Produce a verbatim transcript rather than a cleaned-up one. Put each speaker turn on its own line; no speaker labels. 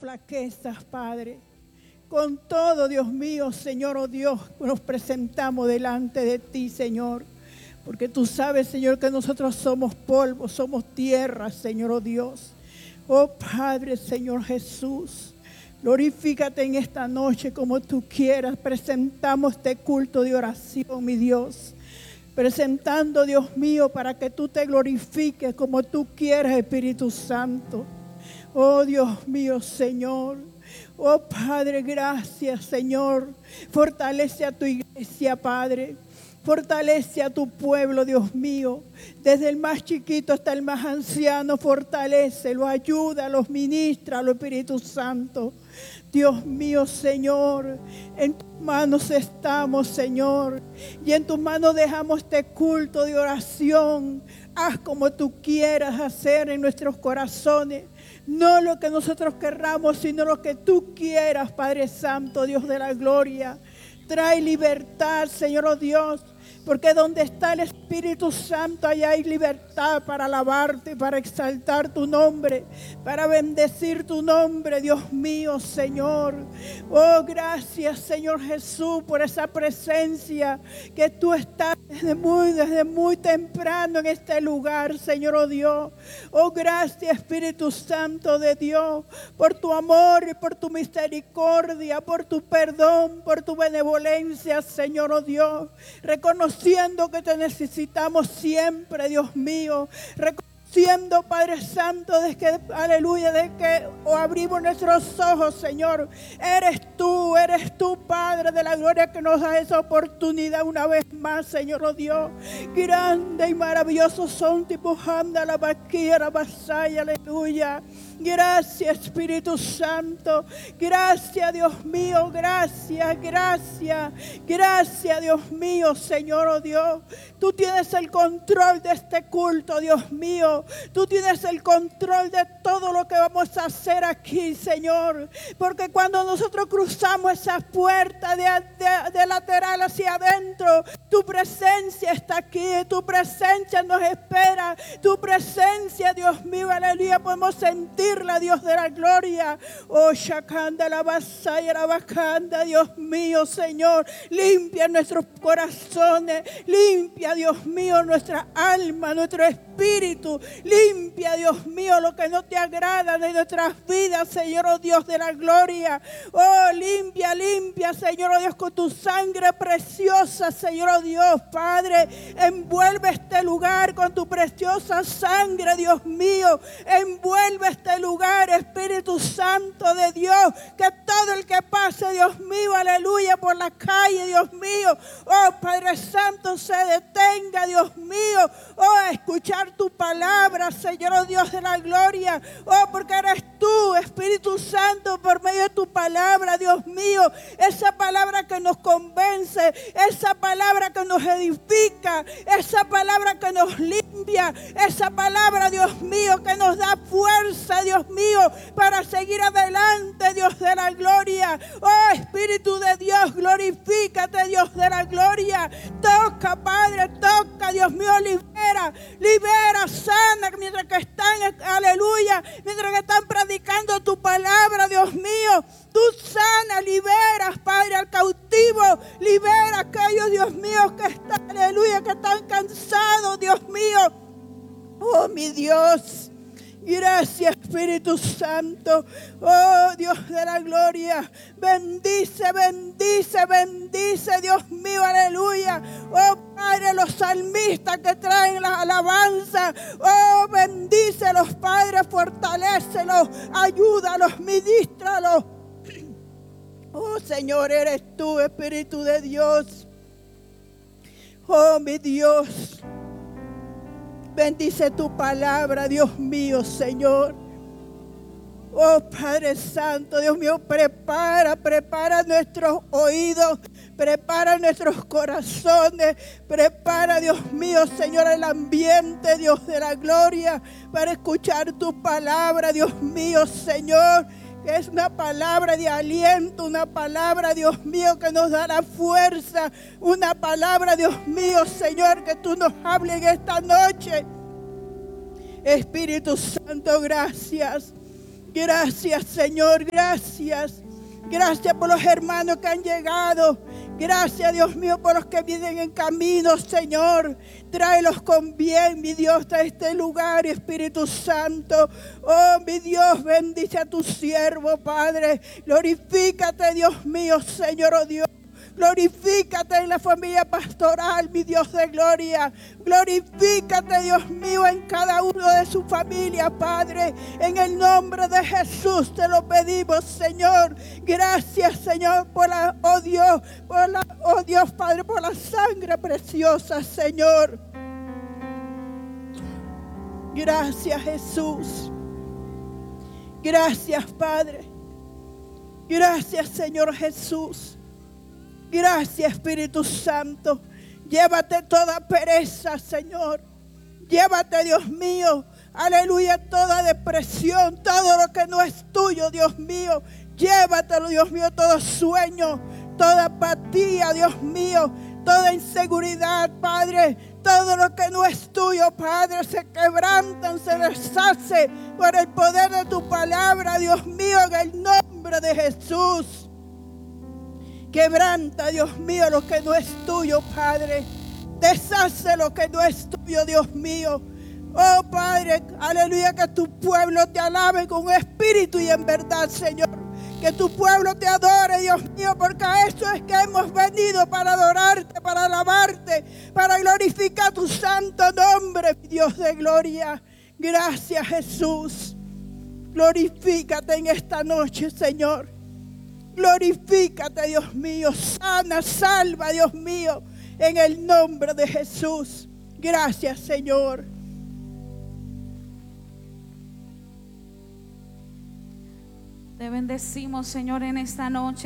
flaquezas, Padre. Con todo, Dios mío, Señor, oh Dios, nos presentamos delante de ti, Señor. Porque tú sabes, Señor, que nosotros somos polvo, somos tierra, Señor, oh Dios. Oh Padre, Señor Jesús, glorifícate en esta noche como tú quieras. Presentamos este culto de oración, mi Dios. Presentando, Dios mío, para que tú te glorifiques como tú quieras, Espíritu Santo. Oh Dios mío, Señor. Oh Padre, gracias, Señor. Fortalece a tu iglesia, Padre. Fortalece a tu pueblo, Dios mío. Desde el más chiquito hasta el más anciano, fortalécelo, ayuda, los ministra, los Espíritu Santo. Dios mío, Señor, en tus manos estamos, Señor. Y en tus manos dejamos este culto de oración. Haz como tú quieras hacer en nuestros corazones. No lo que nosotros querramos, sino lo que tú quieras, Padre Santo, Dios de la gloria. Trae libertad, Señor, oh Dios. Porque donde está el Espíritu Santo, allá hay libertad para alabarte, para exaltar tu nombre, para bendecir tu nombre, Dios mío, Señor. Oh, gracias, Señor Jesús, por esa presencia que tú estás desde muy, desde muy temprano en este lugar, Señor, oh Dios. Oh, gracias, Espíritu Santo de Dios, por tu amor y por tu misericordia, por tu perdón, por tu benevolencia, Señor, oh Dios. Reconocemos Siendo que te necesitamos siempre, Dios mío. Reconociendo, Padre Santo, de que, aleluya, de que o abrimos nuestros ojos, Señor. Eres tú, eres tú, Padre de la gloria, que nos da esa oportunidad una vez más, Señor, oh Dios. Grande y maravilloso son tipo anda la vaquilla, la vasalla, aleluya. Gracias, Espíritu Santo. Gracias, Dios mío. Gracias, gracias. Gracias, Dios mío, Señor, oh Dios. Tú tienes el control de este culto, Dios mío. Tú tienes el control de todo lo que vamos a hacer aquí, Señor. Porque cuando nosotros cruzamos esa puerta de, de, de lateral hacia adentro, tu presencia está aquí. Tu presencia nos espera. Tu presencia, Dios mío, aleluya, podemos sentir la Dios de la gloria. Oh, Shakanda, la vasalla, la bajanda, Dios mío, Señor. Limpia nuestros corazones. Limpia, Dios mío, nuestra alma, nuestro espíritu. Limpia, Dios mío, lo que no te agrada de nuestras vidas, Señor, oh Dios de la gloria. Oh, limpia, limpia, Señor, oh Dios, con tu sangre preciosa, Señor, oh Dios, Padre. Envuelve este lugar con tu preciosa sangre, Dios mío. Envuelve este lugar, Espíritu Santo de Dios, que todo el que pase, Dios mío, aleluya, por la calle, Dios mío, oh Padre Santo, se detenga, Dios mío, oh, a escuchar tu palabra, Señor, oh Dios de la gloria, oh, porque eres tú, Espíritu Santo, por medio de tu palabra, Dios mío, esa palabra que nos convence, esa palabra que nos edifica, esa palabra que nos limpia, esa palabra, Dios mío, que nos da fuerza, Dios mío, para seguir adelante, Dios de la gloria. Oh, Espíritu de Dios, glorifícate, Dios de la gloria. Toca, Padre, toca, Dios mío, libera, libera, sana, mientras que están, aleluya, mientras que están predicando tu palabra, Dios mío. Tú sana, liberas, Padre, al cautivo, libera a aquellos, Dios mío, que están, aleluya, que están cansados, Dios mío. Oh, mi Dios. Gracias, Espíritu Santo. Oh, Dios de la gloria. Bendice, bendice, bendice, Dios mío, aleluya. Oh, Padre, los salmistas que traen la alabanza. Oh, bendícelos, Padre, fortalécelos, ayúdalos, ministralos. Oh, Señor, eres tú, Espíritu de Dios. Oh, mi Dios. Bendice tu palabra, Dios mío, Señor. Oh, Padre Santo, Dios mío, prepara, prepara nuestros oídos, prepara nuestros corazones, prepara, Dios mío, Señor, el ambiente, Dios de la gloria, para escuchar tu palabra, Dios mío, Señor. Que es una palabra de aliento, una palabra, Dios mío, que nos dará fuerza, una palabra, Dios mío, Señor, que tú nos hables en esta noche. Espíritu Santo, gracias. Gracias, Señor, gracias. Gracias por los hermanos que han llegado. Gracias, Dios mío, por los que vienen en camino, Señor. Tráelos con bien, mi Dios, a este lugar, Espíritu Santo. Oh, mi Dios, bendice a tu siervo, Padre. Glorifícate, Dios mío, Señor, oh Dios. Glorifícate en la familia pastoral, mi Dios de gloria. Glorifícate, Dios mío, en cada uno de su familia, Padre. En el nombre de Jesús te lo pedimos, Señor. Gracias, Señor, por la, oh Dios, por la, oh Dios, Padre, por la sangre preciosa, Señor. Gracias, Jesús. Gracias, Padre. Gracias, Señor Jesús. Gracias, Espíritu Santo. Llévate toda pereza, Señor. Llévate, Dios mío, aleluya, toda depresión, todo lo que no es tuyo, Dios mío. Llévatelo, Dios mío, todo sueño, toda apatía, Dios mío, toda inseguridad, Padre. Todo lo que no es tuyo, Padre, se quebrantan, se deshace por el poder de tu palabra, Dios mío, en el nombre de Jesús. Quebranta, Dios mío, lo que no es tuyo, Padre. Deshace lo que no es tuyo, Dios mío. Oh, Padre, aleluya, que tu pueblo te alabe con espíritu y en verdad, Señor. Que tu pueblo te adore, Dios mío, porque a eso es que hemos venido, para adorarte, para alabarte, para glorificar tu santo nombre, Dios de gloria. Gracias, Jesús. Glorifícate en esta noche, Señor. Glorifícate, Dios mío. Sana, salva, Dios mío, en el nombre de Jesús. Gracias, Señor.
Te bendecimos, Señor, en esta noche.